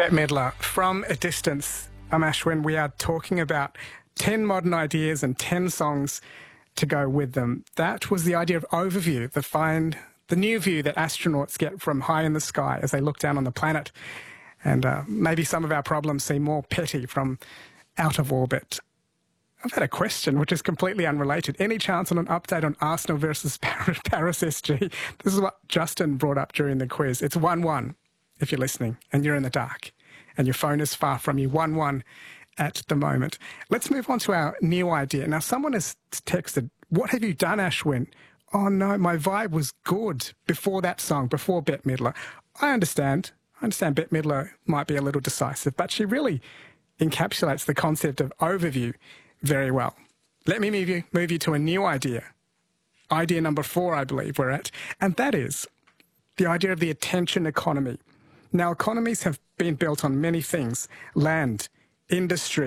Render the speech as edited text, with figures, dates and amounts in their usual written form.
Bette Midler, from a distance, I'm Ashwin. We are talking about 10 modern ideas and 10 songs to go with them. That was the idea of overview, the new view that astronauts get from high in the sky as they look down on the planet. And maybe some of our problems seem more petty from out of orbit. I've had a question which is completely unrelated. Any chance on an update on Arsenal versus Paris SG? This is what Justin brought up during the quiz. It's 1-1 if you're listening and you're in the dark and your phone is far from you. 1-1 at the moment. Let's move on to our new idea. Now, someone has texted, "What have you done, Ashwin?" Oh, no, my vibe was good before that song, before Bette Midler. I understand Bette Midler might be a little decisive, but she really encapsulates the concept of overview very well. Let me move you to a new idea. Idea number 4, I believe we're at, and that is the idea of the attention economy. Now, economies have been built on many things: land, industry,